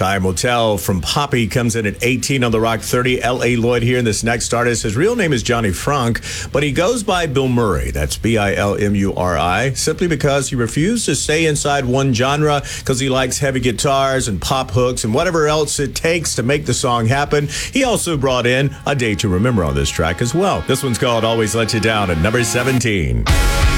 Time will tell. From Poppy comes in at 18 on the Rock 30. L.A. Lloyd here. And this next artist, his real name is Johnny Frank, but he goes by Bill Murray. That's Bilmuri, simply because he refused to stay inside one genre because he likes heavy guitars and pop hooks and whatever else it takes to make the song happen. He also brought in A Day to Remember on this track as well. This one's called Always Let You Down at number 17.